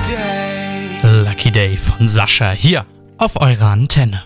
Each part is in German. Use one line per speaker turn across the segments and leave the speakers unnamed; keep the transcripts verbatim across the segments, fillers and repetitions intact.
Day. Lucky Day von Sascha hier auf eurer Antenne.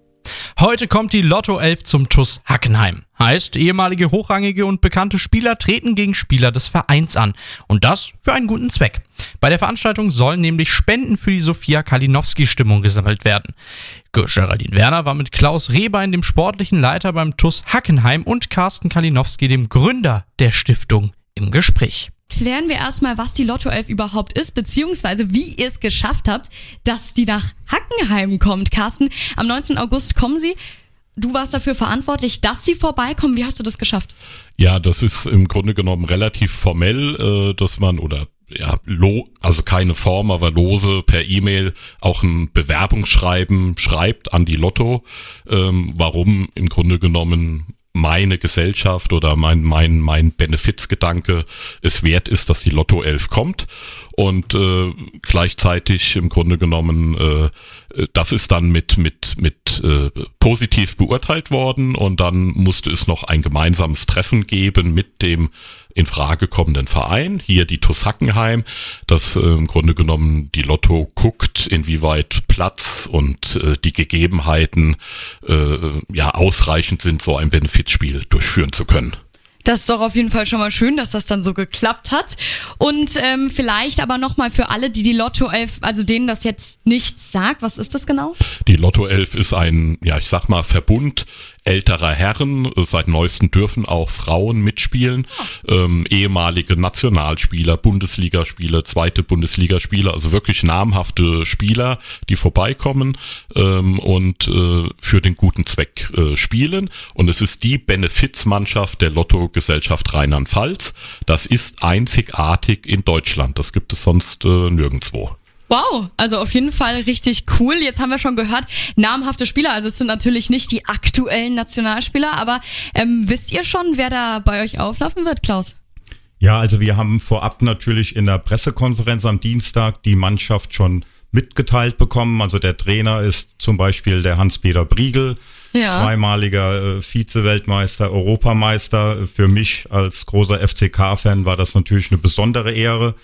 Heute kommt die Lotto elf zum T U S Hackenheim. Heißt, ehemalige hochrangige und bekannte Spieler treten gegen Spieler des Vereins an. Und das für einen guten Zweck. Bei der Veranstaltung sollen nämlich Spenden für die Sophia Kalinowski-Stimmung gesammelt werden. Geraldine Werner war mit Klaus Rehbein, dem sportlichen Leiter beim T U S Hackenheim, und Carsten Kalinowski, dem Gründer der Stiftung, im Gespräch.
Klären wir erstmal, was die Lotto elf überhaupt ist, beziehungsweise wie ihr es geschafft habt, dass die nach Hackenheim kommt. Carsten, am neunzehnten August kommen sie. Du warst dafür verantwortlich, dass sie vorbeikommen. Wie hast du das geschafft?
Ja, das ist im Grunde genommen relativ formell, äh, dass man, oder ja, lo, also keine Form, aber lose per E-Mail auch ein Bewerbungsschreiben schreibt an die Lotto, ähm, warum im Grunde genommen meine Gesellschaft oder mein mein mein Benefizgedanke es wert ist, dass die Lotto elf kommt, und äh, gleichzeitig im Grunde genommen äh, das ist dann mit mit mit äh, positiv beurteilt worden, und dann musste es noch ein gemeinsames Treffen geben mit dem in Frage kommenden Verein, hier die T U S Hackenheim, dass äh, im Grunde genommen die Lotto guckt, inwieweit Platz und äh, die Gegebenheiten äh, ja ausreichend sind, so ein Benefizspiel durchführen zu können.
Das ist doch auf jeden Fall schon mal schön, dass das dann so geklappt hat. Und ähm, vielleicht aber nochmal für alle, die die Lotto elf, also denen das jetzt nichts sagt, was ist das genau?
Die Lotto elf ist ein, ja ich sag mal, Verbund älterer Herren. Seit neuestem dürfen auch Frauen mitspielen. Oh. Ähm, ehemalige Nationalspieler, Bundesligaspieler, zweite Bundesligaspieler, also wirklich namhafte Spieler, die vorbeikommen ähm, und äh, für den guten Zweck äh, spielen. Und es ist die Benefizmannschaft der Lotto-Gesellschaft Rheinland-Pfalz. Das ist einzigartig in Deutschland. Das gibt es sonst äh, nirgendwo.
Wow, also auf jeden Fall richtig cool. Jetzt haben wir schon gehört, namhafte Spieler, also es sind natürlich nicht die aktuellen Nationalspieler, aber ähm, wisst ihr schon, wer da bei euch auflaufen wird, Klaus?
Ja, also wir haben vorab natürlich in der Pressekonferenz am Dienstag die Mannschaft schon mitgeteilt bekommen. Also der Trainer ist zum Beispiel der Hans-Peter Briegel, ja. zweimaliger äh, Vize-Weltmeister, Europameister. Für mich als großer F C K-Fan war das natürlich eine besondere Ehre,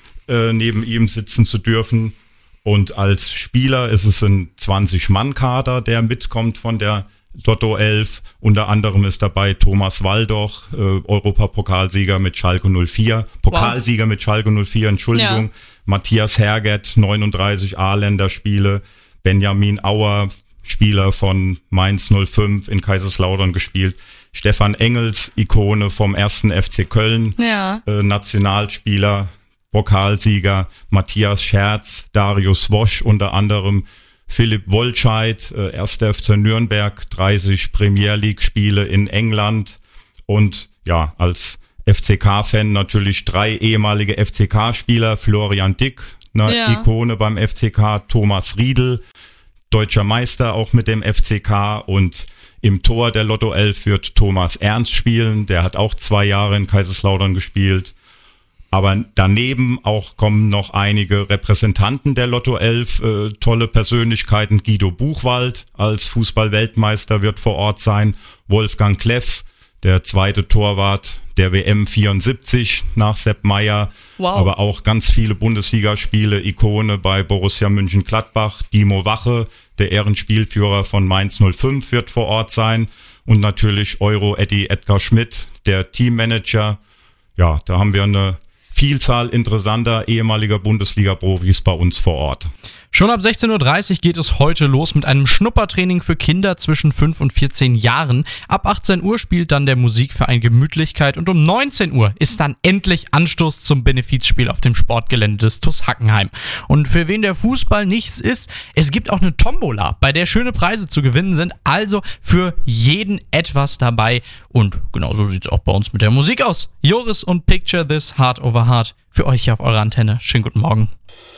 neben ihm sitzen zu dürfen. Und als Spieler ist es ein zwanzig-Mann-Kader, der mitkommt von der Lotto elf. Unter anderem ist dabei Thomas Waldoch, äh, Europapokalsieger mit Schalke null vier, Pokalsieger wow. mit Schalke null vier, Entschuldigung. Ja. Matthias Herget, neununddreißig A-Länderspiele. Benjamin Auer, Spieler von Mainz null fünf, in Kaiserslautern gespielt. Stefan Engels, Ikone vom ersten F C Köln, ja. äh, Nationalspieler, Pokalsieger, Matthias Scherz, Darius Wosch unter anderem, Philipp Wollscheid, äh, erster F C Nürnberg, dreißig Premier League Spiele in England, und ja, als F C K-Fan natürlich drei ehemalige F C K-Spieler, Florian Dick, eine ja. Ikone beim F C K, Thomas Riedel, deutscher Meister auch mit dem F C K, und im Tor der Lotto elf wird Thomas Ernst spielen, der hat auch zwei Jahre in Kaiserslautern gespielt. Aber daneben auch kommen noch einige Repräsentanten der Lotto elf, äh, tolle Persönlichkeiten. Guido Buchwald als Fußball-Weltmeister wird vor Ort sein. Wolfgang Kleff, der zweite Torwart der W M vierundsiebzig nach Sepp Maier. Wow. Aber auch ganz viele Bundesligaspiele, Ikone bei Borussia Mönchengladbach. Dimo Wache, der Ehrenspielführer von Mainz null fünf, wird vor Ort sein. Und natürlich Euro-Eddie Edgar Schmidt, der Teammanager. Ja, da haben wir eine Vielzahl interessanter ehemaliger Bundesliga-Profis bei uns vor Ort.
Schon ab sechzehn Uhr dreißig geht es heute los mit einem Schnuppertraining für Kinder zwischen fünf und vierzehn Jahren. Ab achtzehn Uhr spielt dann der Musikverein Gemütlichkeit, und um neunzehn Uhr ist dann endlich Anstoß zum Benefizspiel auf dem Sportgelände des T U S Hackenheim. Und für wen der Fußball nichts ist, es gibt auch eine Tombola, bei der schöne Preise zu gewinnen sind, also für jeden etwas dabei. Und genauso sieht es auch bei uns mit der Musik aus. Joris und Picture This, Heart Over Heart, für euch hier auf eurer Antenne. Schönen guten Morgen.